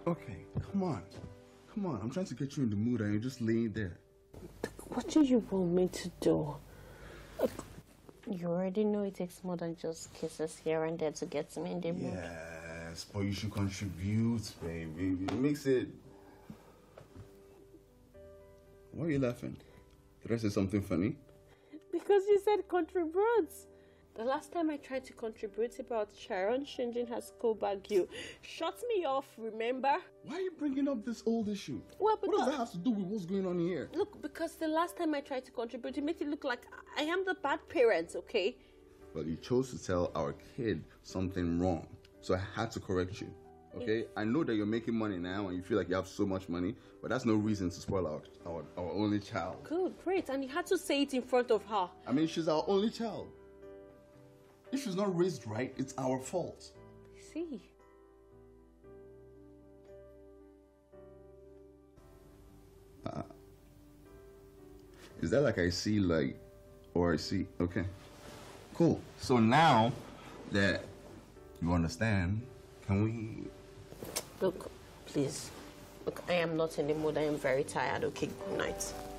Okay, come on. Come on, I'm trying to get you in the mood and you're just laying there. What do you want me to do? You already know it takes more than just kisses here and there to get me in the mood. Yes, but you should contribute, baby. It makes it... Why are you laughing? Did I say something funny? Because you said contribute. The last time I tried to contribute about Sharon changing her school bag, you shut me off, remember? Why are you bringing up this old issue? Well, because, what does that have to do with what's going on here? Look, because the last time I tried to contribute, it made it look like I am the bad parent, okay? Well, you chose to tell our kid something wrong, so I had to correct you, okay? I know that you're making money now and you feel like you have so much money, but that's no reason to spoil our only child. Good, great, and you had to say it in front of her. I mean, she's our only child. If she's not raised right, it's our fault. I see. Is that like I see like, or I see, okay. Cool. So now that you understand, can we... Look, please. Look, I am not in the mood. I am very tired. Okay, good night.